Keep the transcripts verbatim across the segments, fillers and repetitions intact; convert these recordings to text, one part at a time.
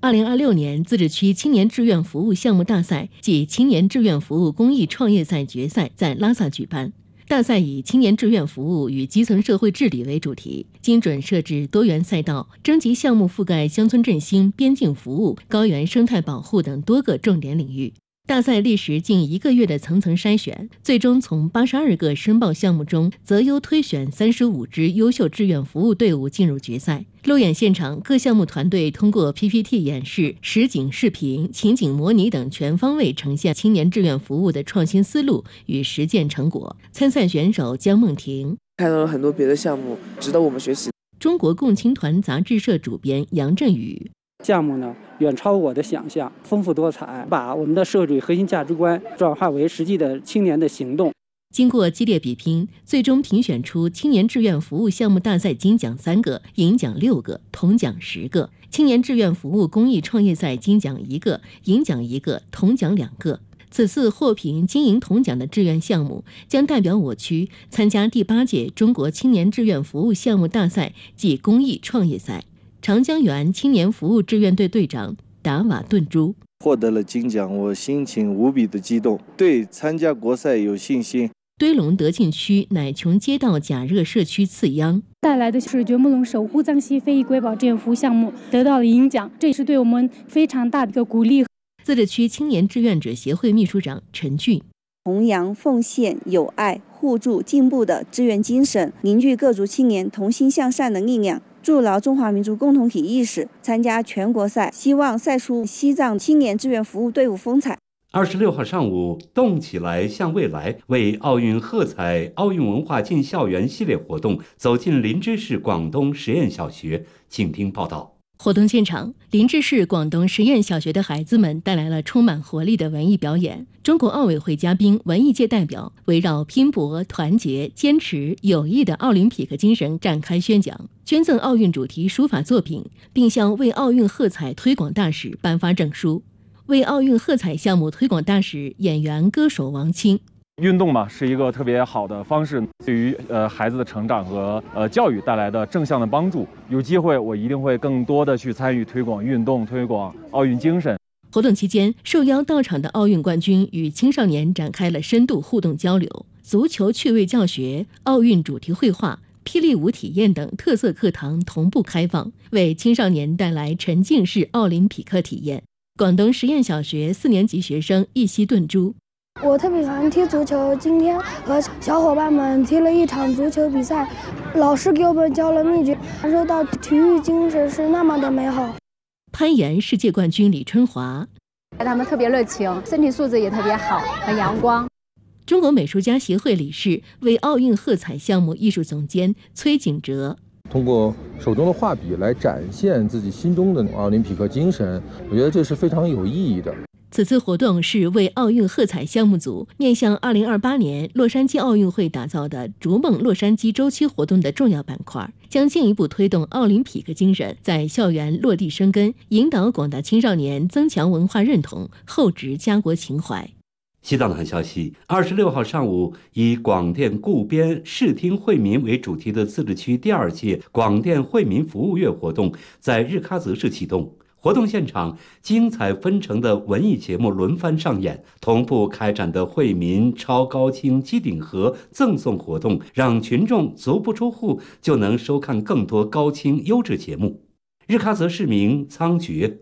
二零二六年自治区青年志愿服务项目大赛暨青年志愿服务公益创业赛决赛在拉萨举办。大赛以青年志愿服务与基层社会治理为主题，精准设置多元赛道，征集项目覆盖乡村振兴、边境服务、高原生态保护等多个重点领域。大赛历时近一个月的层层筛选，最终从八十二个申报项目中择优推选三十五支优秀志愿服务队伍进入决赛。路演现场，各项目团队通过 P P T 演示、实景视频、情景模拟等全方位呈现青年志愿服务的创新思路与实践成果。参赛选手江梦婷看到了很多别的项目，值得我们学习。 中国共青团杂志社主编杨振宇。 项目呢远超我的想象，丰富多彩，把我们的社会主义核心价值观转化为实际的青年的行动。 经过激烈比拼，最终评选出青年志愿服务项目大赛金奖三个，银奖六个，铜奖十个；青年志愿服务公益创业赛金奖一个，银奖一个，铜奖两个。此次获评金银铜奖的志愿项目将代表我区参加第八届中国青年志愿服务项目大赛暨公益创业赛。长江源青年服务志愿队队长达瓦顿珠获得了金奖，我心情无比的激动，对参加国赛有信心。 堆龙德庆区乃琼街道假热社区次央带来的是掘墓龙守护藏西非裔瑰宝志愿服务项目得到了银奖，这也是对我们非常大的一个鼓励。 自治区青年志愿者协会秘书长陈俊弘扬奉献、友爱、互助、进步的志愿精神，凝聚各族青年同心向善的力量，筑牢中华民族共同体意识，参加全国赛，希望赛出西藏青年志愿服务队伍风采。 二十六号上午，动起来向未来为奥运喝彩奥运文化进校园系列活动走进林芝市广东实验小学，请听报道。 活动现场，林芝市广东实验小学的孩子们带来了充满活力的文艺表演。中国奥委会嘉宾、文艺界代表围绕拼搏、团结、坚持、友谊的奥林匹克精神展开宣讲，捐赠奥运主题书法作品，并向为奥运喝彩推广大使颁发证书。为奥运喝彩项目推广大使、演员、歌手王清。 运动嘛，是一个特别好的方式，对于呃孩子的成长和呃教育带来的正向的帮助。有机会，我一定会更多的去参与推广运动，推广奥运精神。 活动期间，受邀到场的奥运冠军与青少年展开了深度互动交流，足球趣味教学、奥运主题绘画、霹雳舞体验等特色课堂同步开放，为青少年带来沉浸式奥林匹克体验。广东实验小学四年级学生易西顿珠。 我特别喜欢踢足球，今天和小伙伴们踢了一场足球比赛，老师给我们教了秘诀，感受到体育精神是那么的美好。 攀岩世界冠军李春华， 他们特别热情，身体素质也特别好，很阳光。 中国美术家协会理事、为奥运喝彩项目艺术总监崔景哲， 通过手中的画笔来展现自己心中的奥林匹克精神，我觉得这是非常有意义的。 此次活动是为奥运喝彩项目组面向二零二八年洛杉矶奥运会打造的逐梦洛杉矶周期活动的重要板块，将进一步推动奥林匹克精神在校园落地生根，引导广大青少年增强文化认同，厚植家国情怀。 西藏团消息，二十六号上午，以广电固边视听惠民为主题的自治区第二届广电惠民服务月活动在日喀则市启动。活动现场，精彩纷呈的文艺节目轮番上演，同步开展的惠民超高清机顶盒赠送活动，让群众足不出户就能收看更多高清优质节目。日喀则市民仓觉。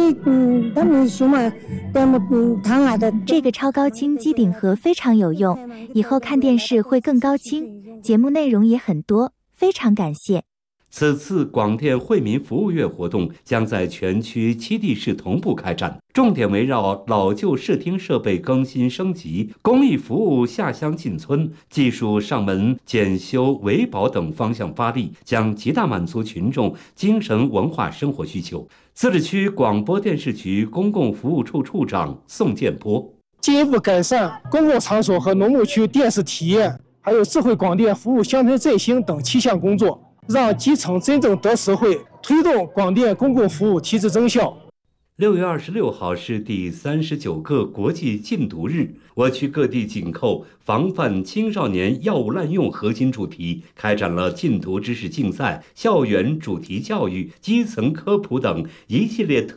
这个超高清机顶盒非常有用，以后看电视会更高清，节目内容也很多，非常感谢。 此次广电惠民服务月活动将在全区七地市同步开展，重点围绕老旧视听设备更新升级、公益服务下乡进村、技术上门检修维保等方向发力，将极大满足群众精神文化生活需求。自治区广播电视局公共服务处处长宋建波， 进一步改善公共场所和农牧区电视体验，还有智慧广电服务乡村振兴等七项工作，让基层真正得实惠，推动广电公共服务提质增效。 六月二十六号是第三十九个国际禁毒日，我区各地紧扣防范青少年药物滥用核心主题，开展了禁毒知识竞赛、校园主题教育、基层科普等一系列特